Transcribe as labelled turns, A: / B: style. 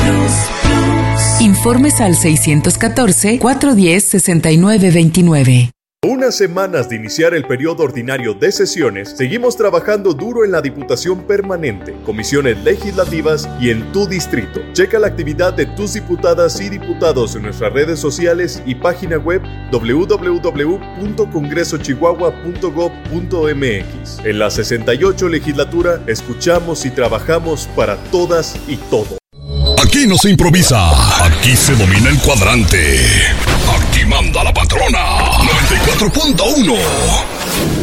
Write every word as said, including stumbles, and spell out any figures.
A: Informes al seiscientos catorce, cuatrocientos diez, sesenta y nueve veintinueve.
B: Unas semanas de iniciar el periodo ordinario de sesiones, seguimos trabajando duro en la Diputación Permanente, comisiones legislativas y en tu distrito. Checa la actividad de tus diputadas y diputados en nuestras redes sociales y página web doble u doble u doble u punto congreso chihuahua punto gob punto eme equis. En la sesenta y ocho legislatura, escuchamos y trabajamos para todas y todos.
C: Aquí no se improvisa, aquí se domina el cuadrante. Aquí manda la patrona. noventa y cuatro punto uno.